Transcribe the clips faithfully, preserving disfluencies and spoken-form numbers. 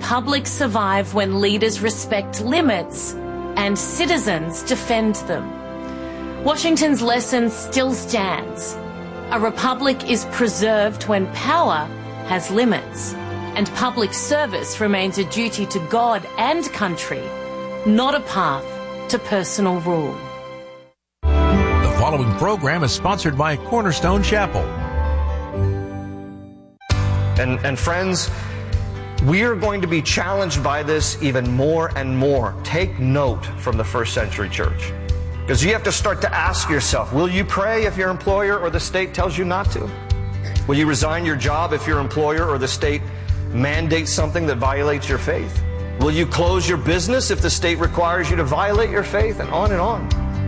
republics survive when leaders respect limits and citizens defend them. Washington's lesson still stands. A republic is preserved when power has limits, and public service remains a duty to God and country, not a path to personal rule. The following program is sponsored by Cornerstone Chapel. And, and friends, we are going to be challenged by this even more and more. Take note from the first century church. Because you have to start to ask yourself, will you pray if your employer or the state tells you not to? Will you resign your job if your employer or the state mandates something that violates your faith? Will you close your business if the state requires you to violate your faith? And on and on.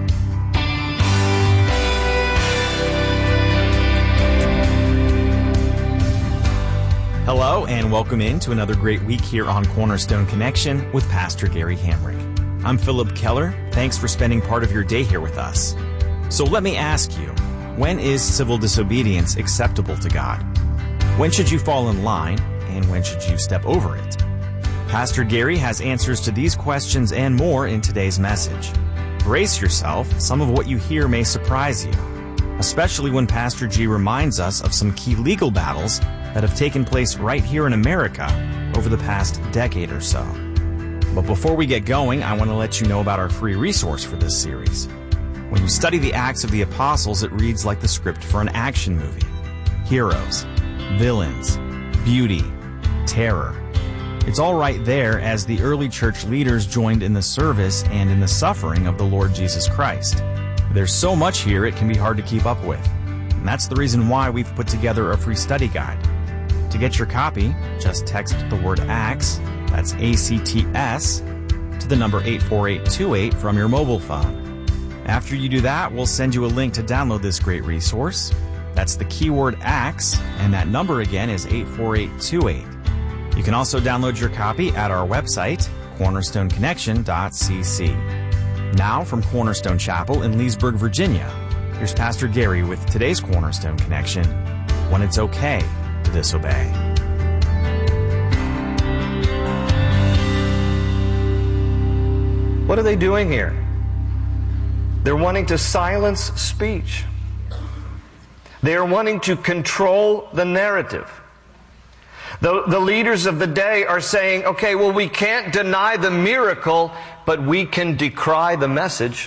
Hello, and welcome in to another great week here on Cornerstone Connection with Pastor Gary Hamrick. I'm Philip Keller. Thanks for spending part of your day here with us. So let me ask you, when is civil disobedience acceptable to God? When should you fall in line, and when should you step over it? Pastor Gary has answers to these questions and more in today's message. Brace yourself, some of what you hear may surprise you, especially when Pastor G reminds us of some key legal battles that have taken place right here in America over the past decade or so. But before we get going, I want to let you know about our free resource for this series. When you study the Acts of the Apostles, it reads like the script for an action movie. Heroes, villains, beauty, terror. It's all right there as the early church leaders joined in the service and in the suffering of the Lord Jesus Christ. There's so much here it can be hard to keep up with. And that's the reason why we've put together a free study guide. To get your copy, just text the word ACTS, that's A C T S, to the number eight four eight two eight from your mobile phone. After you do that, we'll send you a link to download this great resource. That's the keyword ACTS, and that number again is eight four eight two eight. You can also download your copy at our website, cornerstone connection dot c c. Now, from Cornerstone Chapel in Leesburg, Virginia, here's Pastor Gary with today's Cornerstone Connection, When It's Okay to Disobey. What are they doing here? They're wanting to silence speech. They are wanting to control the narrative. The, the leaders of the day are saying, okay, well, we can't deny the miracle, but we can decry the message.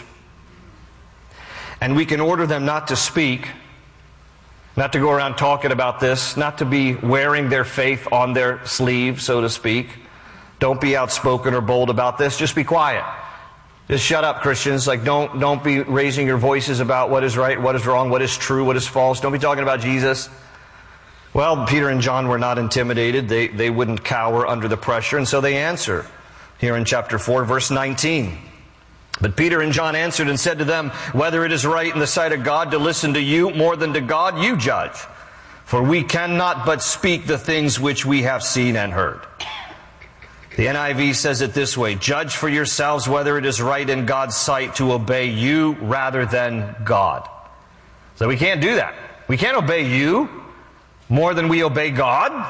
And we can order them not to speak, not to go around talking about this, not to be wearing their faith on their sleeve, so to speak. Don't be outspoken or bold about this. Just be quiet. Just shut up, Christians. Like, don't, don't be raising your voices about what is right, what is wrong, what is true, what is false. Don't be talking about Jesus. Well, Peter and John were not intimidated. They, they wouldn't cower under the pressure, and so they answer here in chapter four, verse nineteen. But Peter and John answered and said to them, whether it is right in the sight of God to listen to you more than to God, you judge. For we cannot but speak the things which we have seen and heard. The N I V says it this way, judge for yourselves whether it is right in God's sight to obey you rather than God. So we can't do that. We can't obey you more than we obey God.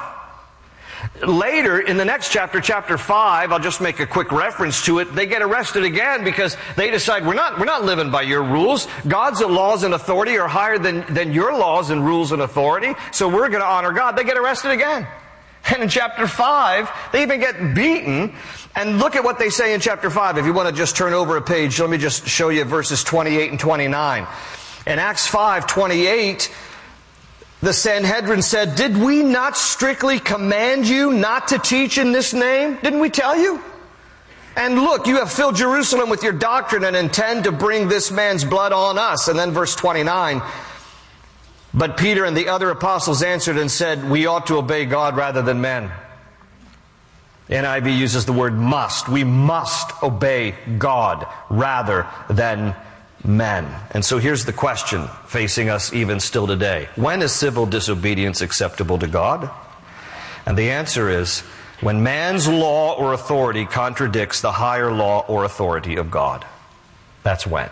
Later, in the next chapter, chapter five, I'll just make a quick reference to it, they get arrested again because they decide we're not, we're not living by your rules. God's laws and authority are higher than, than your laws and rules and authority, so we're going to honor God. They get arrested again. And in chapter five, they even get beaten. And look at what they say in chapter five. If you want to just turn over a page, let me just show you verses twenty-eight and twenty-nine. In Acts five twenty-eight, the Sanhedrin said, did we not strictly command you not to teach in this name? Didn't we tell you? And look, you have filled Jerusalem with your doctrine and intend to bring this man's blood on us. And then verse twenty-nine, but Peter and the other apostles answered and said, we ought to obey God rather than men. N I V uses the word must. We must obey God rather than men. And so here's the question facing us even still today. When is civil disobedience acceptable to God? And the answer is when man's law or authority contradicts the higher law or authority of God. That's when.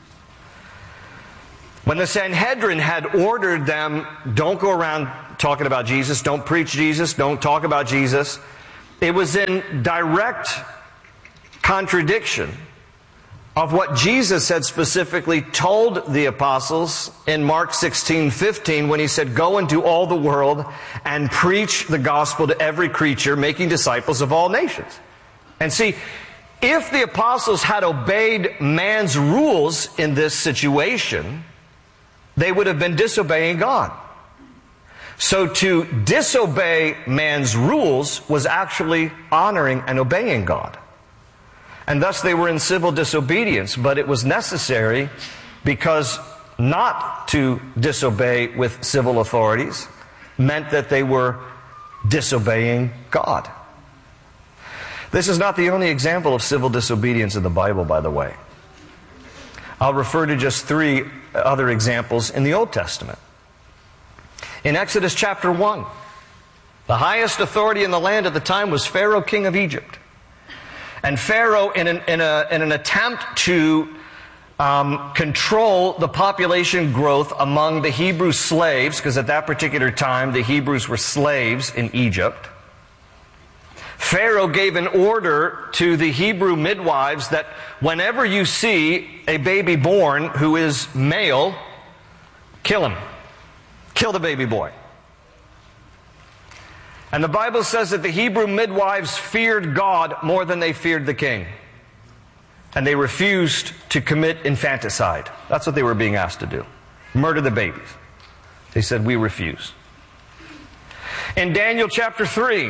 When the Sanhedrin had ordered them, don't go around talking about Jesus, don't preach Jesus, don't talk about Jesus, it was in direct contradiction of what Jesus had specifically told the apostles in Mark sixteen fifteen when he said, "Go into all the world and preach the gospel to every creature, making disciples of all nations." And see, if the apostles had obeyed man's rules in this situation, they would have been disobeying God. So to disobey man's rules was actually honoring and obeying God. And thus they were in civil disobedience, but it was necessary because not to disobey with civil authorities meant that they were disobeying God. This is not the only example of civil disobedience in the Bible, by the way. I'll refer to just three other examples in the Old Testament. In Exodus chapter one, the highest authority in the land at the time was Pharaoh, king of Egypt. And Pharaoh, in an, in a, in an attempt to um, control the population growth among the Hebrew slaves, because at that particular time the Hebrews were slaves in Egypt, Pharaoh gave an order to the Hebrew midwives that whenever you see a baby born who is male, kill him. Kill the baby boy. And the Bible says that the Hebrew midwives feared God more than they feared the king. And they refused to commit infanticide. That's what they were being asked to do. Murder the babies. They said, "We refuse." In Daniel chapter three,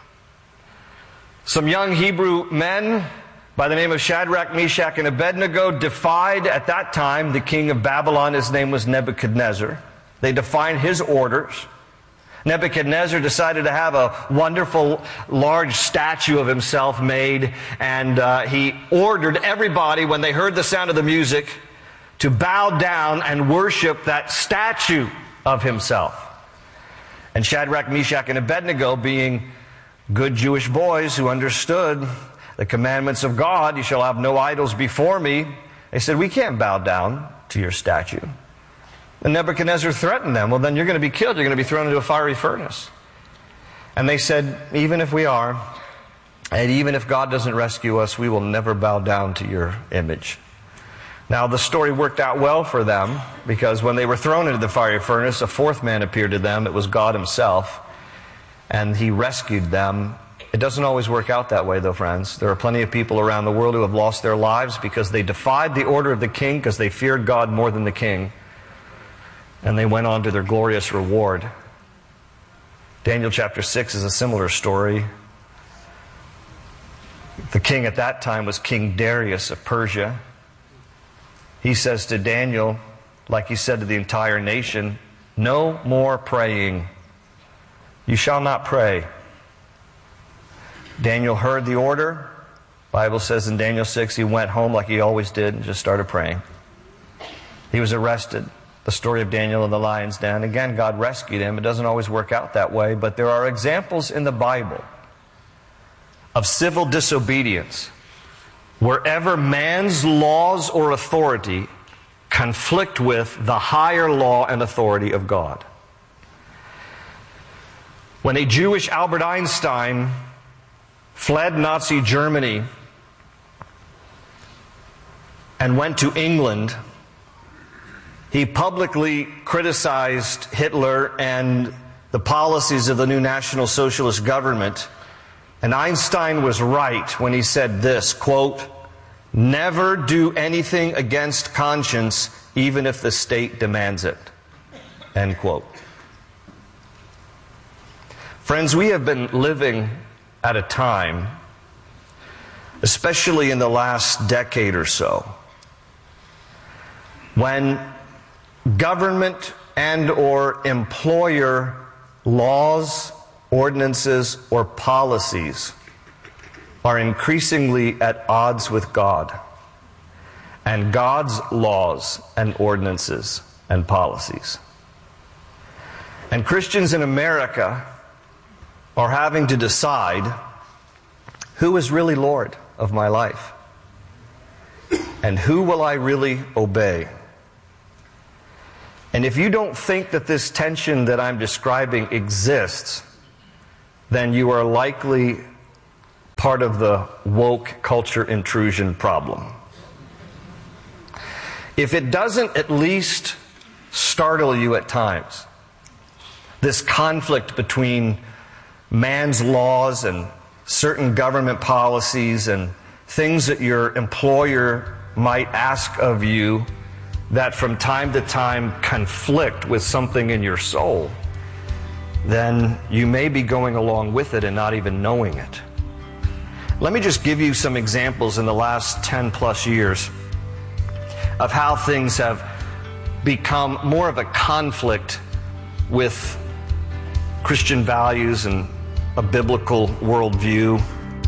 some young Hebrew men by the name of Shadrach, Meshach, and Abednego defied at that time the king of Babylon. His name was Nebuchadnezzar. They defied his orders. Nebuchadnezzar decided to have a wonderful large statue of himself made, and uh, he ordered everybody, when they heard the sound of the music, to bow down and worship that statue of himself. And Shadrach, Meshach, and Abednego, being good Jewish boys who understood the commandments of God, "You shall have no idols before me," they said, "We can't bow down to your statue." And Nebuchadnezzar threatened them, "Well, then you're going to be killed. You're going to be thrown into a fiery furnace." And they said, "Even if we are, and even if God doesn't rescue us, we will never bow down to your image." Now, the story worked out well for them, because when they were thrown into the fiery furnace, a fourth man appeared to them. It was God himself, and he rescued them. It doesn't always work out that way, though, friends. There are plenty of people around the world who have lost their lives because they defied the order of the king, because they feared God more than the king. And they went on to their glorious reward. Daniel chapter six is a similar story. The king at that time was King Darius of Persia. He says to Daniel, like he said to the entire nation, "No more praying. You shall not pray." Daniel heard the order. The Bible says in Daniel six, he went home like he always did and just started praying. He was arrested. The story of Daniel in the lion's den. Again, God rescued him. It doesn't always work out that way, but there are examples in the Bible of civil disobedience wherever man's laws or authority conflict with the higher law and authority of God. When a Jewish Albert Einstein fled Nazi Germany and went to England, he publicly criticized Hitler and the policies of the new National Socialist government. And Einstein was right when he said this, quote, "Never do anything against conscience, even if the state demands it." End quote. Friends, we have been living at a time, especially in the last decade or so, when government and or employer laws, ordinances, or policies are increasingly at odds with God and God's laws and ordinances and policies. And Christians in America are having to decide who is really Lord of my life and who will I really obey. And if you don't think that this tension that I'm describing exists, then you are likely part of the woke culture intrusion problem. If it doesn't at least startle you at times, this conflict between man's laws and certain government policies and things that your employer might ask of you that from time to time conflict with something in your soul, then you may be going along with it and not even knowing it. Let me just give you some examples in the last ten plus years of how things have become more of a conflict with Christian values and a biblical worldview.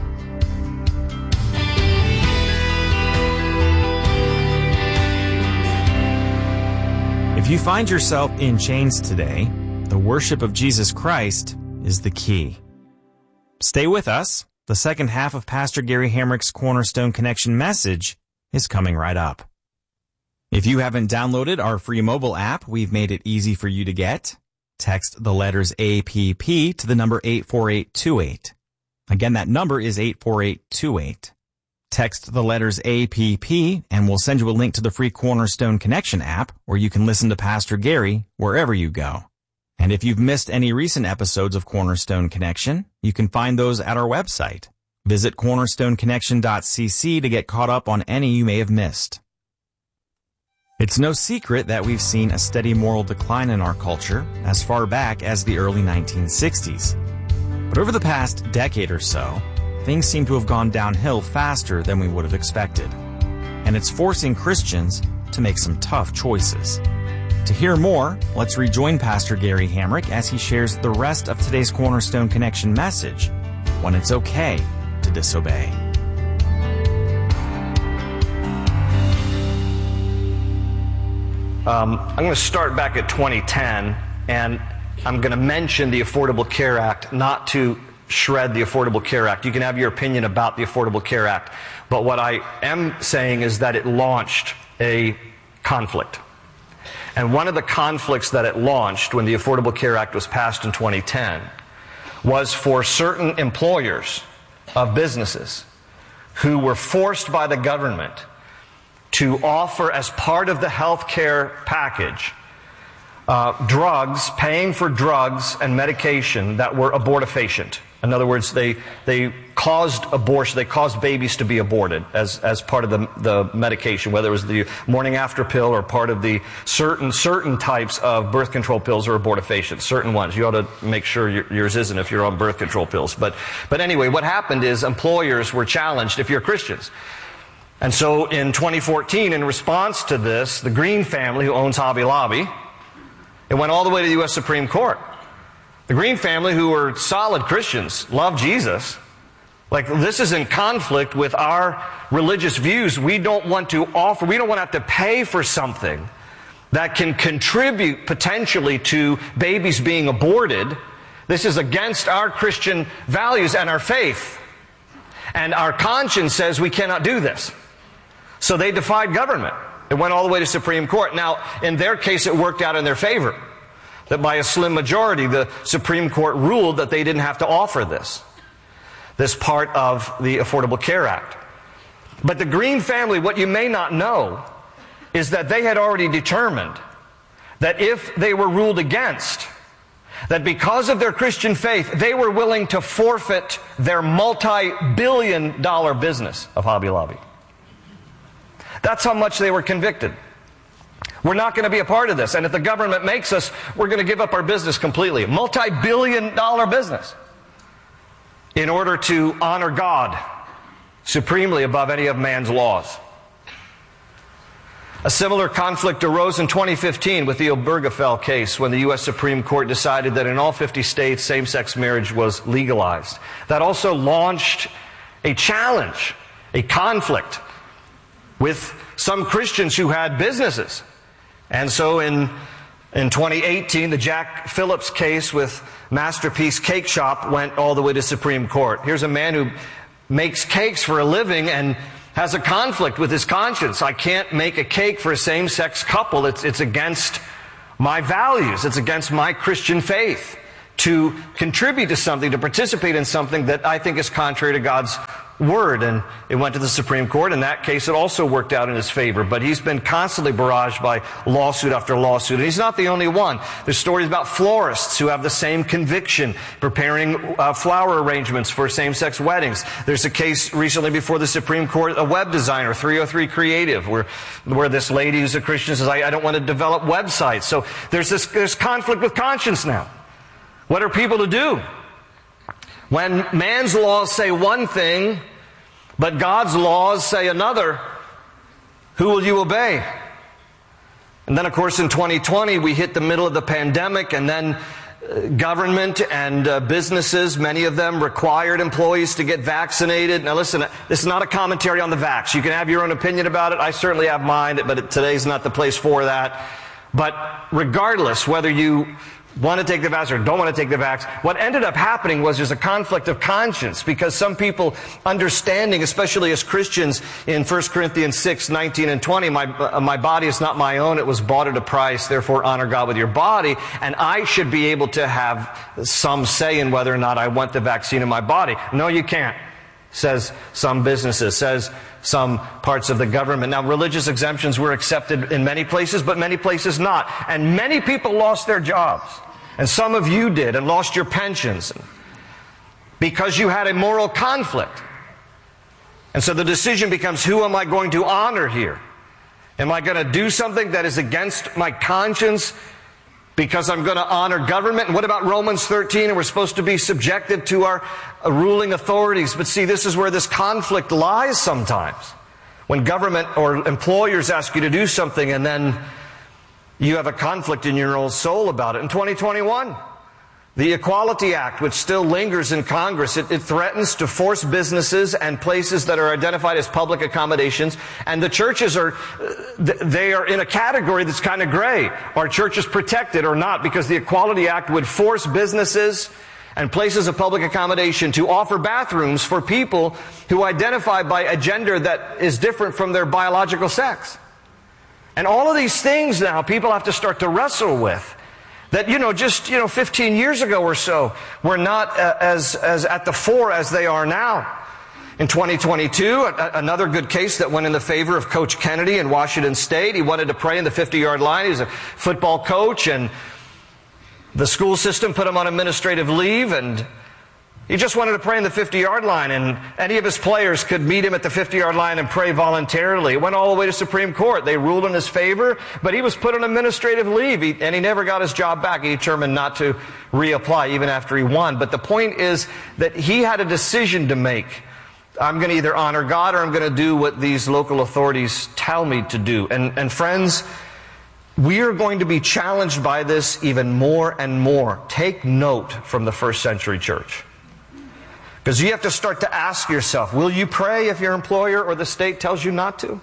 If you find yourself in chains today, the worship of Jesus Christ is the key. Stay with us. The second half of Pastor Gary Hamrick's Cornerstone Connection message is coming right up. If you haven't downloaded our free mobile app, we've made it easy for you to get. Text the letters A P P to the number eight four eight two eight. Again, that number is eight four eight two eight. Text the letters A P P and we'll send you a link to the free Cornerstone Connection app where you can listen to Pastor Gary wherever you go. And if you've missed any recent episodes of Cornerstone Connection, you can find those at our website. Visit cornerstone connection dot c c to get caught up on any you may have missed. It's no secret that we've seen a steady moral decline in our culture as far back as the early nineteen sixties. But over the past decade or so, things seem to have gone downhill faster than we would have expected. And it's forcing Christians to make some tough choices. To hear more, let's rejoin Pastor Gary Hamrick as he shares the rest of today's Cornerstone Connection message, when it's okay to disobey. Um, I'm going to start back at twenty ten, and I'm going to mention the Affordable Care Act, not to shred the Affordable Care Act. You can have your opinion about the Affordable Care Act, but what I am saying is that it launched a conflict. And one of the conflicts that it launched when the Affordable Care Act was passed in twenty ten was for certain employers of businesses who were forced by the government to offer as part of the health care package uh, drugs, paying for drugs and medication that were abortifacient. In other words, they they caused abortion, they caused babies to be aborted as, as part of the, the medication, whether it was the morning after pill or part of the certain certain types of birth control pills or abortifacients, certain ones. You ought to make sure yours isn't if you're on birth control pills. But, but anyway, what happened is employers were challenged if you're Christians. And so in twenty fourteen, in response to this, the Green family, who owns Hobby Lobby, it went all the way to the U S Supreme Court. The Green family, who were solid Christians, love Jesus. Like, this is in conflict with our religious views. We don't want to offer, we don't want to have to pay for something that can contribute potentially to babies being aborted. This is against our Christian values and our faith. And our conscience says we cannot do this. So they defied government. It went all the way to Supreme Court. Now, in their case, it worked out in their favor. That by a slim majority, the Supreme Court ruled that they didn't have to offer this. This part of the Affordable Care Act. But the Green family, what you may not know, is that they had already determined that if they were ruled against, that because of their Christian faith, they were willing to forfeit their multi-billion dollar business of Hobby Lobby. That's how much they were convicted. We're not going to be a part of this. And if the government makes us, we're going to give up our business completely. Multi-billion dollar business. In order to honor God supremely above any of man's laws. A similar conflict arose in twenty fifteen with the Obergefell case when the U S Supreme Court decided that in all fifty states same-sex marriage was legalized. That also launched a challenge, a conflict with some Christians who had businesses. And so in, in twenty eighteen, the Jack Phillips case with Masterpiece Cake Shop went all the way to Supreme Court. Here's a man who makes cakes for a living and has a conflict with his conscience. I can't make a cake for a same-sex couple. It's, it's against my values. It's against my Christian faith to contribute to something, to participate in something that I think is contrary to God's word, and it went to the Supreme Court. In that case, it also worked out in his favor, but he's been constantly barraged by lawsuit after lawsuit, and he's not the only one. There's stories about florists who have the same conviction, preparing uh, flower arrangements for same-sex weddings. There's a case recently before the Supreme Court, a web designer, three oh three Creative, where where this lady who's a Christian says, I, I don't want to develop websites. So there's this there's conflict with conscience now. What are people to do? When man's laws say one thing, but God's laws say another, who will you obey? And then, of course, in twenty twenty, we hit the middle of the pandemic, and then uh, government and uh, businesses, many of them required employees to get vaccinated. Now listen, this is not a commentary on the vax. You can have your own opinion about it. I certainly have mine, but today's not the place for that. But regardless, whether you want to take the vax or don't want to take the vax, what ended up happening was there's a conflict of conscience, because some people understanding, especially as Christians, in First Corinthians six, nineteen and twenty, my, uh, my body is not my own, it was bought at a price, therefore honor God with your body, and I should be able to have some say in whether or not I want the vaccine in my body. No, you can't, says some businesses, says some parts of the government. Now, religious exemptions were accepted in many places, but many places not. And many people lost their jobs. And some of you did, and lost your pensions because you had a moral conflict. And so the decision becomes, who am I going to honor here? Am I going to do something that is against my conscience because I'm going to honor government? And what about Romans thirteen? And we're supposed to be subjected to our uh, ruling authorities. But see, this is where this conflict lies sometimes. When government or employers ask you to do something, and then you have a conflict in your own soul about it. In twenty twenty-one, the Equality Act, which still lingers in Congress, it, it threatens to force businesses and places that are identified as public accommodations, and the churches are, they are in a category that's kind of gray. Are churches protected or not? Because the Equality Act would force businesses and places of public accommodation to offer bathrooms for people who identify by a gender that is different from their biological sex. And all of these things now people have to start to wrestle with. That, you know, just, you know, fifteen years ago or so, were not uh, as, as at the fore as they are now. In twenty twenty-two, a, another good case that went in the favor of Coach Kennedy in Washington State. He wanted to pray in the fifty-yard line. He was a football coach, and the school system put him on administrative leave, and he just wanted to pray in the fifty-yard line, and any of his players could meet him at the fifty-yard line and pray voluntarily. It went all the way to Supreme Court. They ruled in his favor, but he was put on administrative leave, he, and he never got his job back. He determined not to reapply even after he won. But the point is that he had a decision to make. I'm going to either honor God or I'm going to do what these local authorities tell me to do. And, and friends, we are going to be challenged by this even more and more. Take note from the first century church. Because you have to start to ask yourself, will you pray if your employer or the state tells you not to?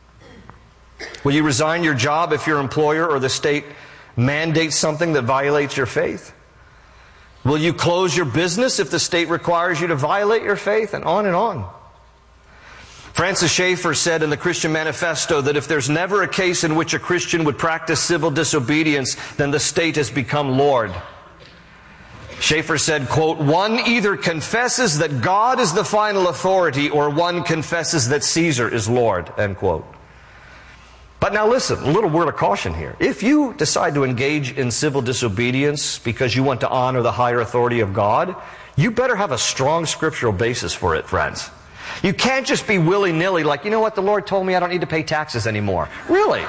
Will you resign your job if your employer or the state mandates something that violates your faith? Will you close your business if the state requires you to violate your faith? And on and on. Francis Schaeffer said in the Christian Manifesto that if there's never a case in which a Christian would practice civil disobedience, then the state has become Lord. Schaeffer said, quote, one either confesses that God is the final authority or one confesses that Caesar is Lord, end quote. But now listen, a little word of caution here. If you decide to engage in civil disobedience because you want to honor the higher authority of God, you better have a strong scriptural basis for it, friends. You can't just be willy-nilly like, you know what, the Lord told me I don't need to pay taxes anymore. Really?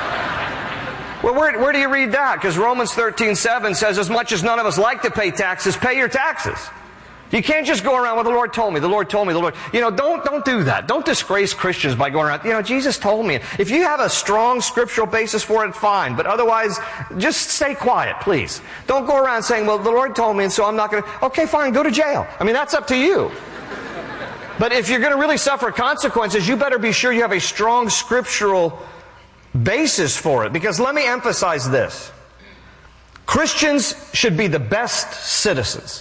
Well, where, where do you read that? Because Romans thirteen seven says, as much as none of us like to pay taxes, pay your taxes. You can't just go around, well, the Lord told me, the Lord told me, the Lord... You know, don't, don't do that. Don't disgrace Christians by going around, you know, Jesus told me. If you have a strong scriptural basis for it, fine. But otherwise, just stay quiet, please. Don't go around saying, well, the Lord told me, and so I'm not going to... Okay, fine, go to jail. I mean, that's up to you. But if you're going to really suffer consequences, you better be sure you have a strong scriptural basis for it. Because let me emphasize this. Christians should be the best citizens.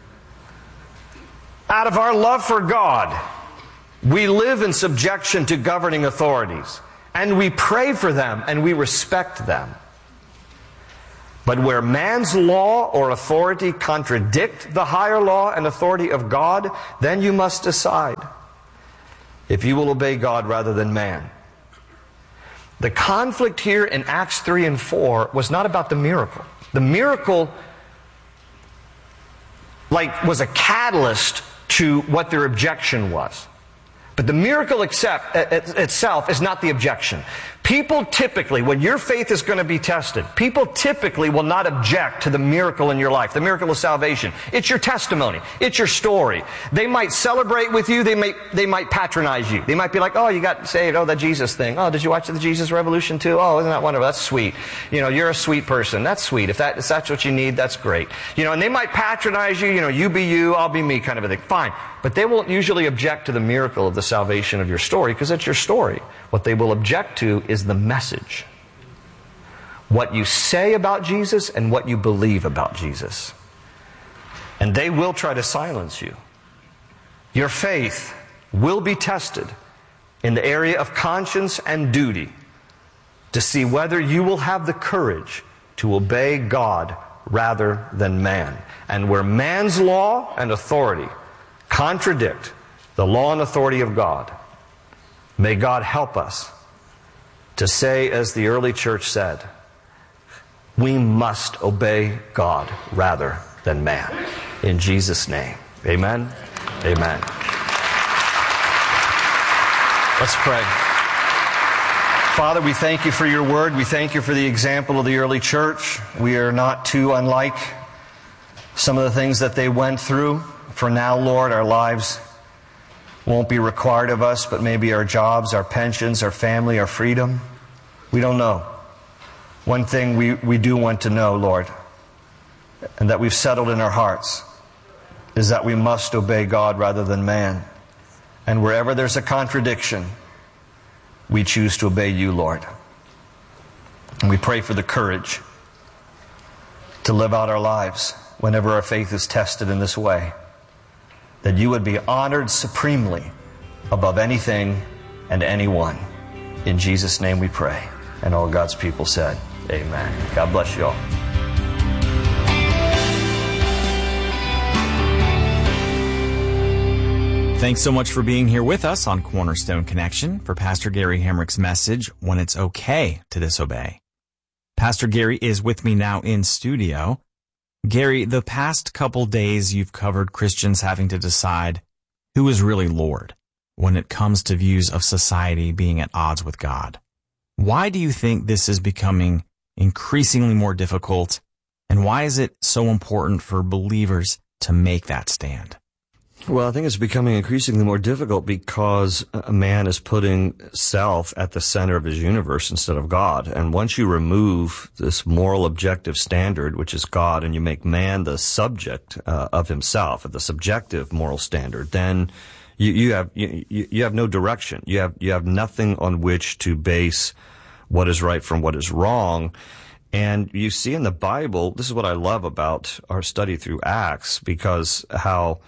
Out of our love for God, we live in subjection to governing authorities. And we pray for them and we respect them. But where man's law or authority contradict the higher law and authority of God, then you must decide. if you will obey God rather than man. The conflict here in Acts three and four was not about the miracle. The miracle, like, was a catalyst to what their objection was. But the miracle accept, itself is not the objection. People typically, when your faith is going to be tested, people typically will not object to the miracle in your life, the miracle of salvation. It's your testimony. It's your story. They might celebrate with you. They might, they might patronize you. They might be like, oh, you got saved. Oh, that Jesus thing. Oh, did you watch the Jesus Revolution too? Oh, isn't that wonderful? That's sweet. You know, you're a sweet person. That's sweet. If, that, if that's what you need, that's great. You know, and they might patronize you. You know, you be you, I'll be me kind of a thing. Fine. But they won't usually object to the miracle of the salvation of your story because it's your story. What they will object to is the message. What you say about Jesus and what you believe about Jesus. And they will try to silence you. Your faith will be tested in the area of conscience and duty to see whether you will have the courage to obey God rather than man. And where man's law and authority contradict the law and authority of God, may God help us to say, as the early church said, we must obey God rather than man. In Jesus' name. Amen. Amen. Let's pray. Father, we thank you for your word. We thank you for the example of the early church. We are not too unlike some of the things that they went through. For now, Lord, our lives won't be required of us, but maybe our jobs, our pensions, our family, our freedom. We don't know. One thing we, we do want to know, Lord, and that we've settled in our hearts, is that we must obey God rather than man. And wherever there's a contradiction, we choose to obey you, Lord. And we pray for the courage to live out our lives whenever our faith is tested in this way. That you would be honored supremely above anything and anyone. In Jesus' name we pray. And all God's people said, amen. God bless you all. Thanks so much for being here with us on Cornerstone Connection for Pastor Gary Hamrick's message, When It's Okay to Disobey. Pastor Gary is with me now in studio. Gary, the past couple days you've covered Christians having to decide who is really Lord when it comes to views of society being at odds with God. Why do you think this is becoming increasingly more difficult, and why is it so important for believers to make that stand? Well, I think it's becoming increasingly more difficult because a man is putting self at the center of his universe instead of God. And once you remove this moral objective standard, which is God, and you make man the subject uh, of himself, the subjective moral standard, then you, you have you, you have no direction. You have you have nothing on which to base what is right from what is wrong. And you see in the Bible, this is what I love about our study through Acts, because how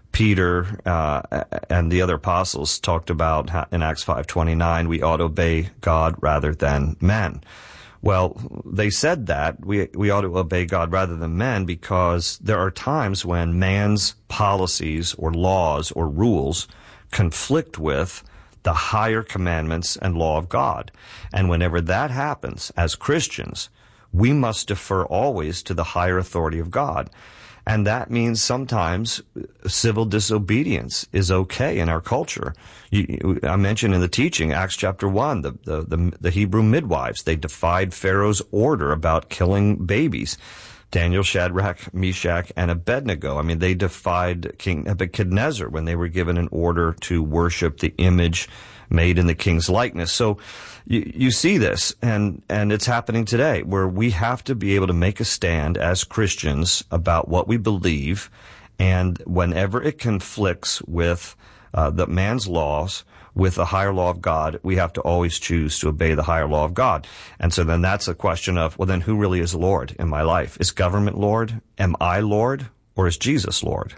Peter uh, and the other apostles talked about how in Acts five twenty-nine, we ought to obey God rather than men. Well, they said that we we ought to obey God rather than men because there are times when man's policies or laws or rules conflict with the higher commandments and law of God. And whenever that happens, as Christians, we must defer always to the higher authority of God. And that means sometimes civil disobedience is okay in our culture. You, I mentioned in the teaching, Acts chapter one, the, the, the, the Hebrew midwives, they defied Pharaoh's order about killing babies. Daniel, Shadrach, Meshach, and Abednego. I mean, they defied King Nebuchadnezzar when they were given an order to worship the image made in the king's likeness. So you, you see this, and, and it's happening today, where we have to be able to make a stand as Christians about what we believe, and whenever it conflicts with uh, the man's laws, with the higher law of God, we have to always choose to obey the higher law of God. And so then that's a question of, well, then who really is Lord in my life? Is government Lord? Am I Lord? Or is Jesus Lord?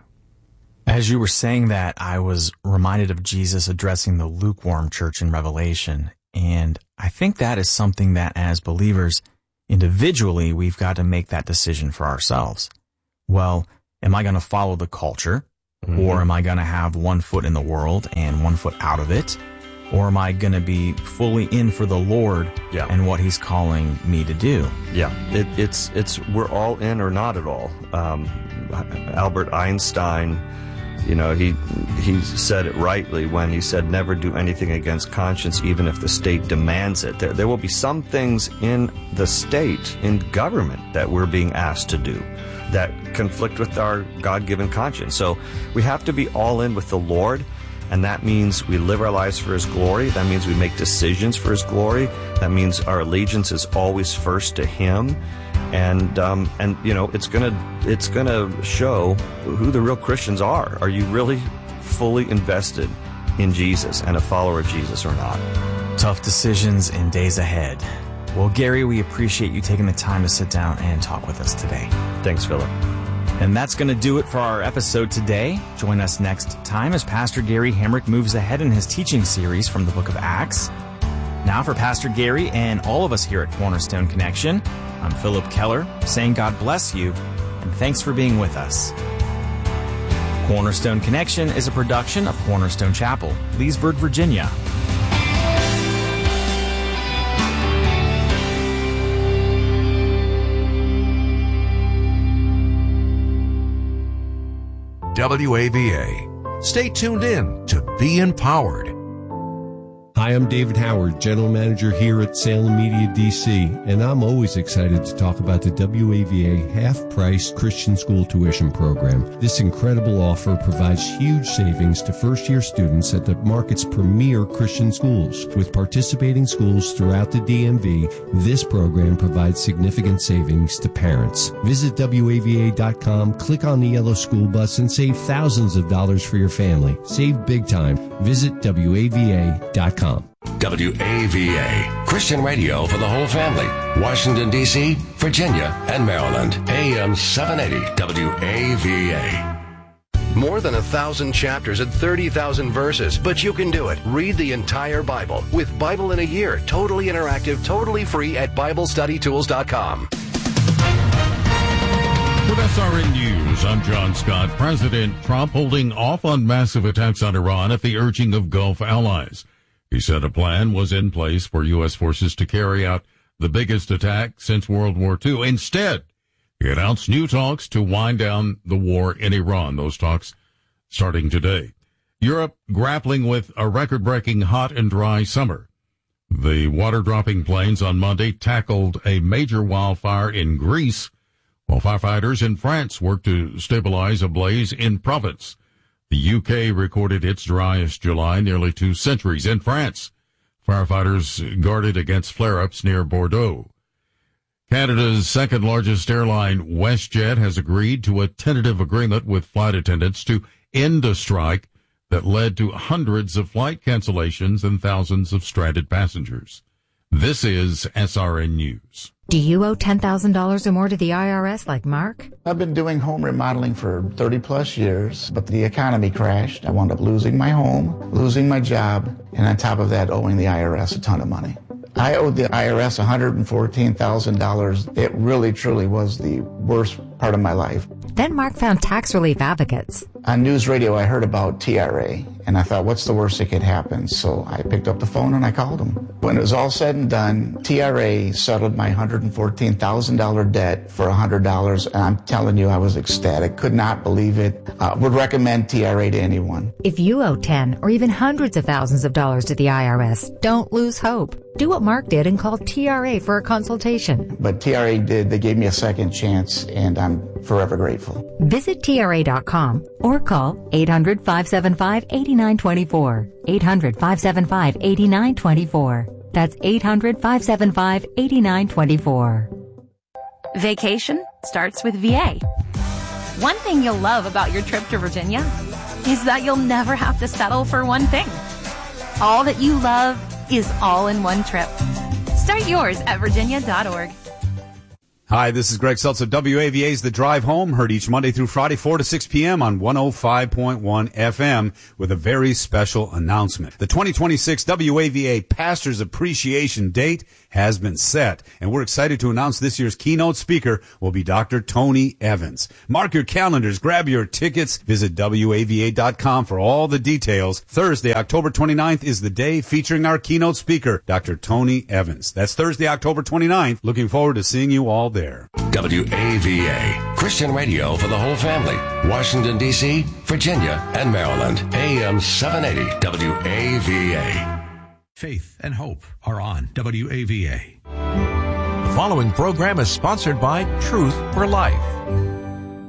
As you were saying that, I was reminded of Jesus addressing the lukewarm church in Revelation. And I think that is something that as believers, individually, we've got to make that decision for ourselves. Well, am I going to follow the culture, Mm-hmm. Or am I going to have one foot in the world and one foot out of it? Or am I going to be fully in for the Lord yeah. and what He's calling me to do? Yeah, it, it's it's we're all in or not at all. Um, Albert Einstein, you know, he he said it rightly when he said, "Never do anything against conscience, even if the state demands it." There, there will be some things in the state, in government, that we're being asked to do that conflict with our God-given conscience. So we have to be all in with the Lord. And that means we live our lives for His glory. That means we make decisions for His glory. That means our allegiance is always first to Him. And um, and you know, it's gonna it's gonna show who the real Christians are. Are you really fully invested in Jesus and a follower of Jesus or not? Tough decisions in days ahead. Well, Gary, we appreciate you taking the time to sit down and talk with us today. Thanks, Philip. And that's going to do it for our episode today. Join us next time as Pastor Gary Hamrick moves ahead in his teaching series from the book of Acts. Now for Pastor Gary and all of us here at Cornerstone Connection, I'm Philip Keller, saying God bless you, and thanks for being with us. Cornerstone Connection is a production of Cornerstone Chapel, Leesburg, Virginia. W A V A. Stay tuned in to Be Empowered. Hi, I'm David Howard, General Manager here at Salem Media D C, and I'm always excited to talk about the W A V A half-price Christian school tuition program. This incredible offer provides huge savings to first-year students at the market's premier Christian schools. With participating schools throughout the D M V, this program provides significant savings to parents. Visit W A V A dot com, click on the yellow school bus, and save thousands of dollars for your family. Save big time. Visit W A V A dot com. W A V A, Christian radio for the whole family. Washington, D C, Virginia, and Maryland. A M seven eighty W A V A. More than a thousand chapters and thirty thousand verses, but you can do it. Read the entire Bible with Bible in a Year. Totally interactive, totally free at Bible Study Tools dot com. With S R N News, I'm John Scott. President Trump holding off on massive attacks on Iran at the urging of Gulf allies. He said a plan was in place for U S forces to carry out the biggest attack since World War Two. Instead, he announced new talks to wind down the war in Iran. Those talks starting today. Europe grappling with a record-breaking hot and dry summer. The water-dropping planes on Monday tackled a major wildfire in Greece, while firefighters in France worked to stabilize a blaze in Provence. The U K recorded its driest July in nearly two centuries. In France, firefighters guarded against flare-ups near Bordeaux. Canada's second-largest airline, WestJet, has agreed to a tentative agreement with flight attendants to end a strike that led to hundreds of flight cancellations and thousands of stranded passengers. This is S R N News. Do you owe ten thousand dollars or more to the I R S like Mark? I've been doing home remodeling for thirty plus years, but the economy crashed. I wound up losing my home, losing my job, and on top of that, owing the I R S a ton of money. I owed the I R S one hundred fourteen thousand dollars. It really, truly was the worst part of my life. Then Mark found tax relief advocates. On news radio, I heard about T R A, and I thought, what's the worst that could happen? So I picked up the phone and I called them. When it was all said and done, T R A settled my one hundred fourteen thousand dollars debt for one hundred dollars, and I'm telling you, I was ecstatic. Could not believe it. Uh, would recommend T R A to anyone. If you owe ten or even hundreds of thousands of dollars to the I R S, don't lose hope. Do what Mark did and call T R A for a consultation. But T R A did. They gave me a second chance, and I'm forever grateful. Visit T R A dot com or call eight hundred, five seven five, eight nine two four. eight hundred, five seven five, eight nine two four. That's eight hundred, five seven five, eight nine two four. Vacation starts with V A. One thing you'll love about your trip to Virginia is that you'll never have to settle for one thing. All that you love is all in one trip. Start yours at virginia dot org. Hi, this is Greg Seltzer. W A V A's The Drive Home, heard each Monday through Friday, four to six p.m. on one oh five point one F M with a very special announcement. The twenty twenty-six W A V A Pastors Appreciation Date has been set, and we're excited to announce this year's keynote speaker will be Doctor Tony Evans. Mark your calendars, grab your tickets, visit W A V A dot com for all the details. Thursday, October twenty-ninth is the day featuring our keynote speaker, Doctor Tony Evans. That's Thursday, October twenty-ninth. Looking forward to seeing you all there. W A V A, Christian radio for the whole family. Washington, D C, Virginia, and Maryland. A M seven eighty W A V A. Faith and hope are on W A V A. The following program is sponsored by Truth for Life.